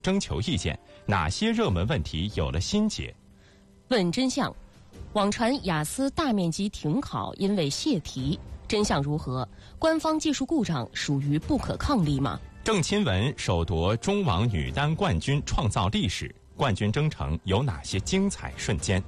征求意见，哪些热门问题有了新解？ 问真相，网传雅思大面积停考因为泄题，真相如何？官方技术故障属于不可抗力吗？ 郑钦文首夺中网女单冠军，创造历史，冠军征程有哪些精彩瞬间？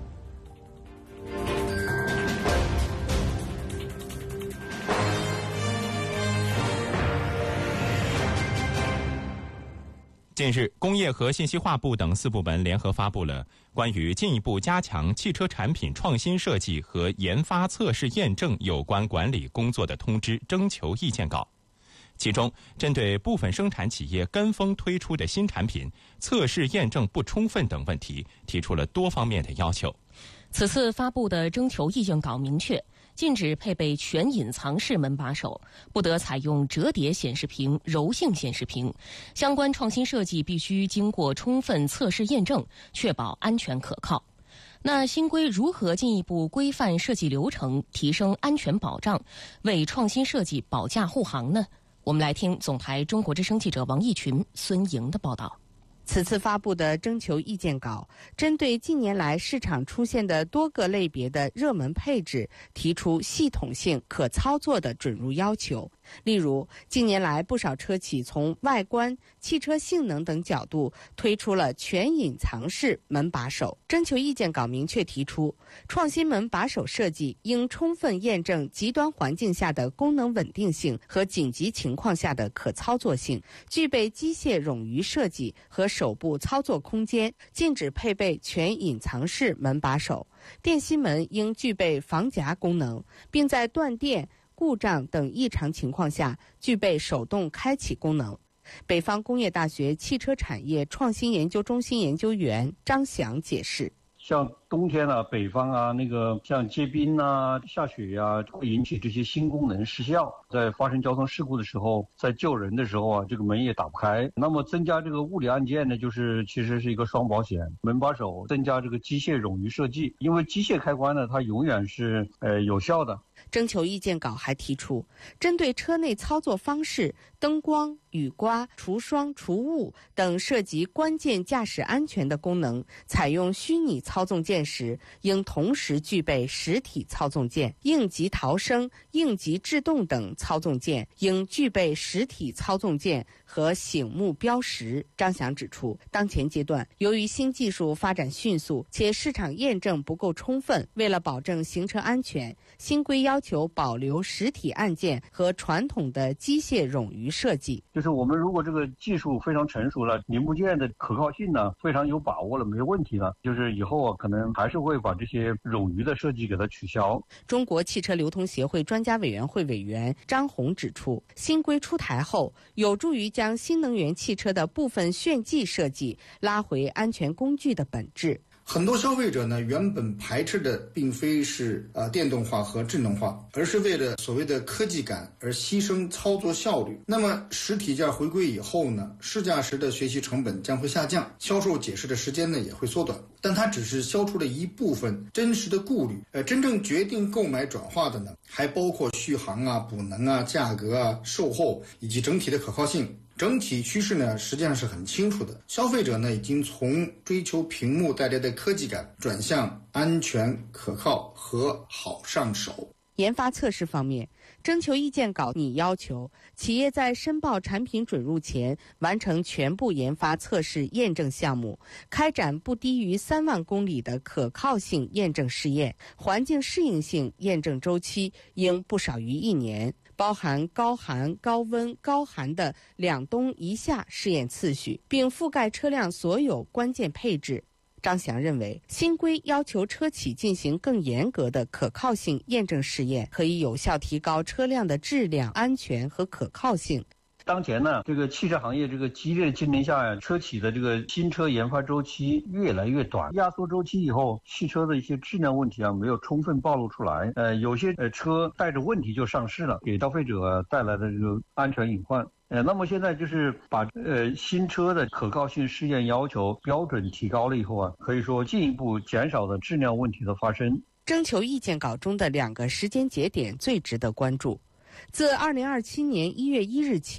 近日，工业和信息化部等4部门联合发布了关于进一步加强汽车产品创新设计和研发测试验证有关管理工作的通知征求意见稿。其中，针对部分生产企业跟风推出的新产品测试验证不充分等问题，提出了多方面的要求。 此次发布的征求意见稿明确，禁止配备全隐藏式门把手，不得采用折叠显示屏、柔性显示屏。相关创新设计必须经过充分测试验证，确保安全可靠。那新规如何进一步规范设计流程，提升安全保障，为创新设计保驾护航呢？我们来听总台中国之声记者王义群、孙莹的报道。 此次发布的征求意见稿，针对近年来市场出现的多个类别的热门配置，提出系统性、可操作的准入要求。例如，近年来不少车企从外观、汽车性能等角度推出了全隐藏式门把手。征求意见稿明确提出，创新门把手设计应充分验证极端环境下的功能稳定性和紧急情况下的可操作性，具备机械冗余设计和手部操作空间，禁止配备全隐藏式门把手。电吸门应具备防夹功能，并在断电、故障等异常情况下具备手动开启功能。北方工业大学汽车产业创新研究中心研究员张翔解释， 像冬天啊，北方啊，像结冰啊、下雪啊，会引起这些新功能失效。在发生交通事故的时候，在救人的时候啊，这个门也打不开。那么增加这个物理按键呢，其实是一个双保险。门把手增加这个机械冗余设计，因为机械开关呢，它永远是有效的。 征求意见稿还提出，针对车内操作方式、灯光、雨刮、除霜、除雾等涉及关键驾驶安全的功能，采用虚拟操纵键时，应同时具备实体操纵键；应急逃生、应急制动等操纵键应具备实体操纵键和醒目标识。张翔指出，当前阶段，由于新技术发展迅速，且市场验证不够充分，为了保证行车安全，新规要求保留实体按键和传统的机械冗余设计。 就是我们如果这个技术非常成熟了，零部件的可靠性呢非常有把握了，没问题了，就是以后啊可能还是会把这些冗余的设计给它取消。 中国汽车流通协会专家委员会委员张红指出，新规出台后，有助于将新能源汽车的部分炫技设计拉回安全工具的本质。 很多消费者呢，原本排斥的并非是电动化和智能化，而是为了所谓的科技感而牺牲操作效率。那么实体件回归以后呢，试驾时的学习成本将会下降，销售解释的时间呢也会缩短。但它只是消除了一部分真实的顾虑，真正决定购买转化的呢，还包括续航啊、补能啊、价格啊、售后以及整体的可靠性。整体趋势呢，实际上是很清楚的。消费者呢，已经从追求屏幕带来的科技感，转向安全、可靠和好上手。 研发测试方面，征求意见稿拟要求企业在申报产品准入前完成全部研发测试验证项目，开展不低于3万公里的可靠性验证试验，环境适应性验证周期应不少于1年，包含高寒、高温、高寒的2冬1夏试验次序，并覆盖车辆所有关键配置。张翔认为，新规要求车企进行更严格的可靠性验证试验，可以有效提高车辆的质量、安全和可靠性。 当前呢，这个汽车行业这个激烈竞争下呀，车企的这个新车研发周期越来越短，压缩周期以后，汽车的一些质量问题啊没有充分暴露出来，有些车带着问题就上市了，给消费者带来的这个安全隐患。那么现在就是把新车的可靠性试验要求标准提高了以后啊，可以说进一步减少了质量问题的发生。 征求意见稿中的2个时间节点最值得关注。自2027年1月1日起，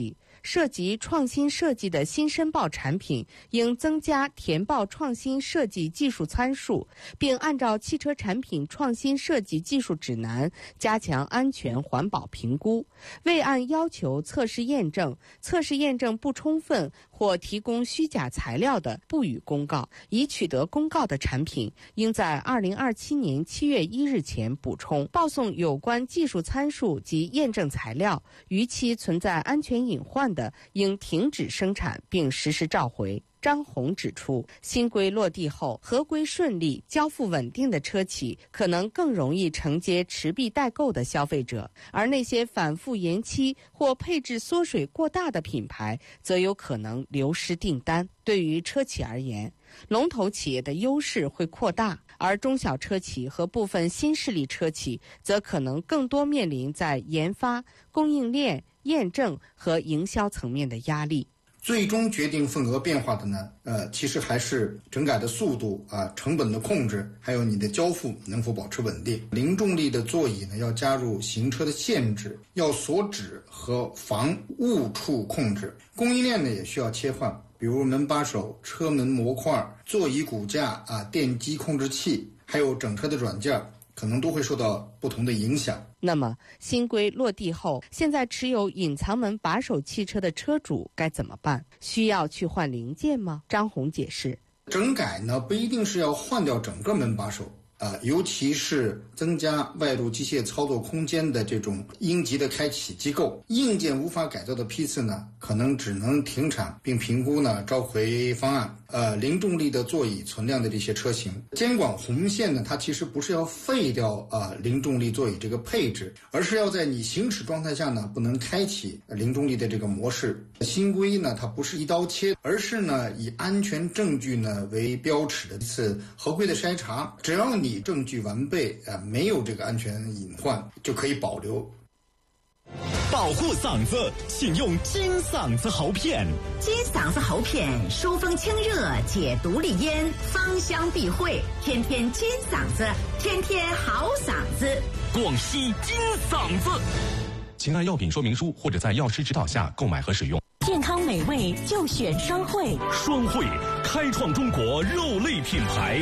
涉及创新设计的新申报产品应增加填报创新设计技术参数，并按照汽车产品创新设计技术指南加强安全环保评估。未按要求测试验证不充分或提供虚假材料的，不予公告。已取得公告的产品，应在2027年7月1日前补充报送有关技术参数及验证材料，逾期存在安全隐患的，应停止生产并实施召回。张红指出，新规落地后，合规顺利、交付稳定的车企可能更容易承接持币待购的消费者，而那些反复延期或配置缩水过大的品牌，则有可能流失订单。对于车企而言，龙头企业的优势会扩大，而中小车企和部分新势力车企则可能更多面临在研发、供应链、验证和营销层面的压力。 最终决定份额变化的呢，其实还是整改的速度成本的控制，还有你的交付能否保持稳定。零重力的座椅呢，要加入行车的限制，要锁止和防误触控制。供应链呢也需要切换，比如门把手、车门模块、座椅骨架电机控制器，还有整车的软件，可能都会受到不同的影响。 那么新规落地后，现在持有隐藏门把手汽车的车主该怎么办？需要去换零件吗？张红解释， 整改呢不一定是要换掉整个门把手，尤其是增加外部机械操作空间的这种应急的开启机构，硬件无法改造的批次呢，可能只能停产并评估呢召回方案。零重力的座椅存量的这些车型，监管红线呢，它其实不是要废掉零重力座椅这个配置，而是要在你行驶状态下呢，不能开启零重力的这个模式。新规呢，它不是一刀切，而是呢以安全证据呢为标尺的一次合规的筛查，只要你证据完备，没有这个安全隐患，就可以保留。 保护嗓子，请用金嗓子喉片。 金嗓子喉片疏风清热，解毒利咽，芳香避秽，天天金嗓子，天天好嗓子。 广西金嗓子，请按药品说明书或者在药师指导下购买和使用。 健康美味就选双汇， 双汇开创中国肉类品牌。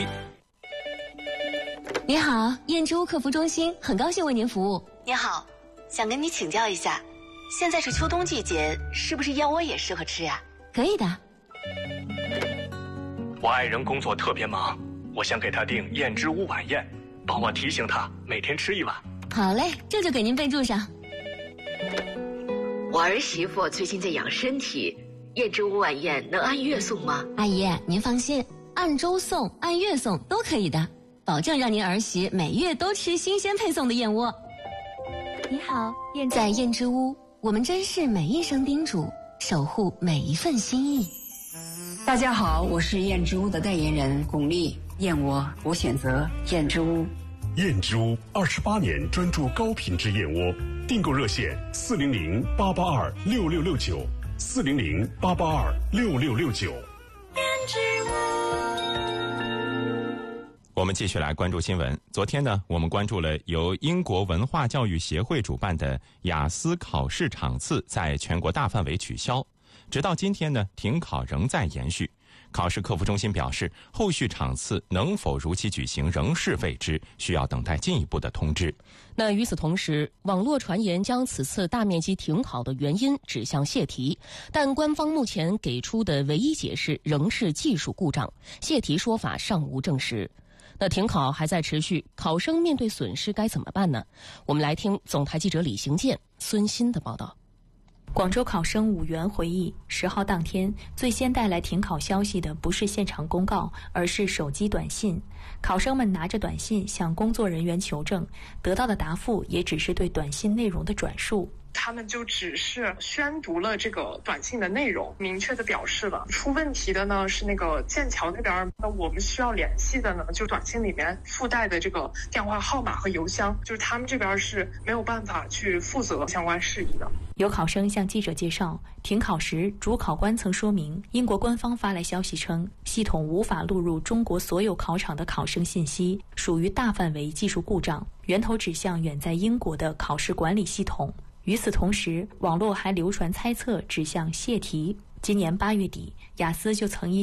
你好，燕之屋客服中心，很高兴为您服务。 你好，想跟你请教一下，现在是秋冬季节，是不是燕窝也适合吃呀？ 可以的。 我爱人工作特别忙，我想给他订燕之屋晚宴，帮我提醒他每天吃一碗。 好嘞，这就给您备注上。 我儿媳妇最近在养身体，燕之屋晚宴能按月送吗？ 阿姨，您放心，按周送、按月送都可以的，保证让您儿媳每月都吃新鲜配送的燕窝。 你好， 在燕之屋，我们珍视每一声叮嘱，守护每一份心意。 大家好，我是燕之屋的代言人巩俐，燕窝我选择燕之屋。 燕之屋28年专注高品质燕窝，订购热线400-882-6669，400-882-6669。 我们继续来关注新闻。昨天呢，我们关注了由英国文化教育协会主办的雅思考试场次在全国大范围取消，直到今天呢，停考仍在延续。考试客服中心表示，后续场次能否如期举行仍是未知，需要等待进一步的通知。 那与此同时，网络传言将此次大面积停考的原因指向泄题，但官方目前给出的唯一解释仍是技术故障，泄题说法尚无证实。那停考还在持续，考生面对损失该怎么办呢？我们来听总台记者李行健、孙鑫的报道。 广州考生武元回忆，10号当天最先带来停考消息的不是现场公告，而是手机短信。考生们拿着短信向工作人员求证，得到的答复也只是对短信内容的转述。 他们就只是宣读了这个短信的内容，明确的表示了出问题的呢是那个剑桥那边，那我们需要联系的呢就短信里面附带的这个电话号码和邮箱，就是他们这边是没有办法去负责相关事宜的。 有考生向记者介绍，停考时主考官曾说明，英国官方发来消息称，系统无法录入中国所有考场的考生信息，属于大范围技术故障，源头指向远在英国的考试管理系统。 与此同时，网络还流传猜测指向泄题。今年8月底，雅思就曾因